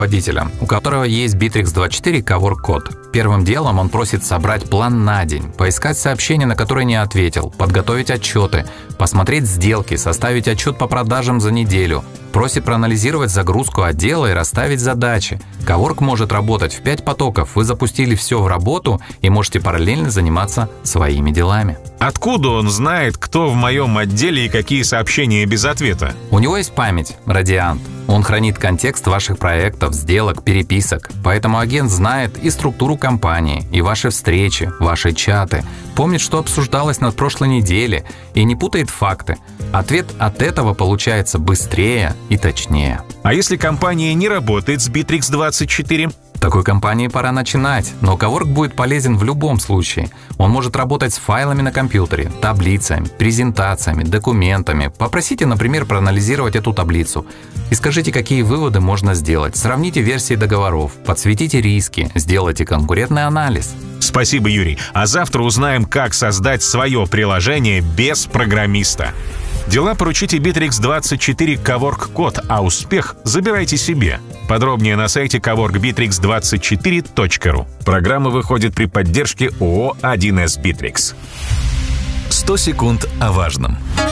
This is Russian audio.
руководителя, у которого есть Bittrex24 Cowork-код. Первым делом он просит собрать план на день, поискать сообщения, на которые не ответил, подготовить отчеты, посмотреть сделки, составить отчет по продажам за неделю. Просит проанализировать загрузку отдела и расставить задачи. Cowork может работать в 5 потоков. Вы запустили все в работу и можете параллельно заниматься своими делами. Откуда он знает, кто в моем отделе и какие сообщения без ответа? У него есть память, Радиант. Он хранит контекст ваших проектов, сделок, переписок. Поэтому агент знает и структуру компании, и ваши встречи, ваши чаты. Помнит, что обсуждалось на прошлой неделе, и не путает факты. Ответ от этого получается быстрее и точнее. А если компания не работает с Bittrex24? Такой компании пора начинать, но Cowork будет полезен в любом случае. Он может работать с файлами на компьютере, таблицами, презентациями, документами. Попросите, например, проанализировать эту таблицу и скажите, какие выводы можно сделать. Сравните версии договоров, подсветите риски, сделайте конкурентный анализ. Спасибо, Юрий. А завтра узнаем, как создать свое приложение без программиста. Дела поручите Bittrex24 Cowork-код, а успех забирайте себе. Подробнее на сайте coworkbittrex24.ru. Программа выходит при поддержке ООО «1С Bittrex». 100 секунд о важном.